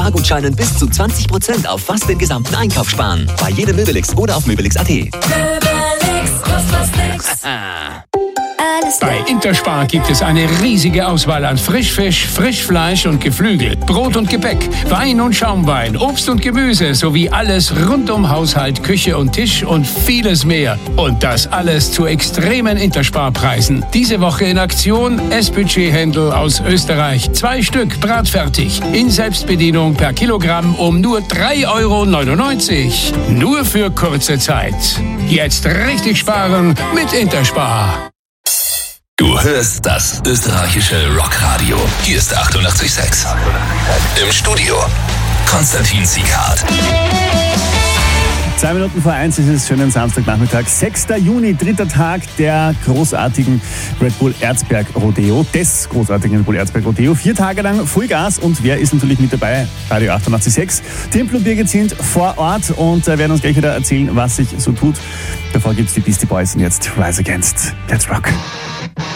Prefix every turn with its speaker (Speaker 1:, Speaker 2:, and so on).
Speaker 1: Spargutscheinen bis zu 20% auf fast den gesamten Einkauf sparen. Bei jedem Möbelix oder auf Möbelix.at.
Speaker 2: Bei Interspar gibt es eine riesige Auswahl an Frischfisch, Frischfleisch und Geflügel, Brot und Gebäck, Wein und Schaumwein, Obst und Gemüse sowie alles rund um Haushalt, Küche und Tisch und vieles mehr. Und das alles zu extremen Interspar-Preisen. Diese Woche in Aktion S-Budget-Händel aus Österreich. 2 Stück bratfertig. In Selbstbedienung per Kilogramm um nur 3,99 €. Nur für kurze Zeit. Jetzt richtig sparen mit Interspar.
Speaker 3: Du hörst das österreichische Rockradio. Hier ist 88,6. Im Studio Konstantin Sieghardt.
Speaker 4: 2 Minuten vor 1 ist es, schönen Samstagnachmittag, 6. Juni, 3. Tag der großartigen Red Bull Erzberg Rodeo, des großartigen Red Bull Erzberg Rodeo. 4 Tage lang Vollgas und wer ist natürlich mit dabei? Radio 88,6. Timpel und Birgit sind vor Ort und werden uns gleich wieder erzählen, was sich so tut. Davor gibt's die Beastie Boys und jetzt Rise Against. Let's rock.